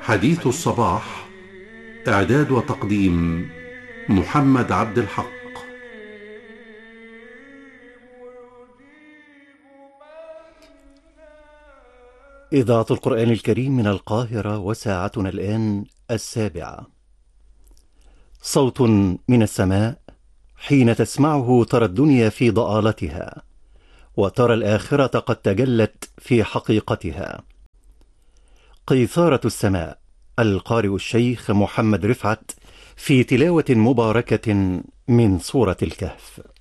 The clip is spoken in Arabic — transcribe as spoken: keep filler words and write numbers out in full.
حديث الصباح. إعداد وتقديم محمد عبد الحق. إذاعة القرآن الكريم من القاهرة، وساعتنا الآن السابعة. صوت من السماء، حين تسمعه ترى الدنيا في ضآلتها، وترى الآخرة قد تجلت في حقيقتها. قيثارة السماء، القارئ الشيخ محمد رفعت، في تلاوة مباركة من سورة الكهف.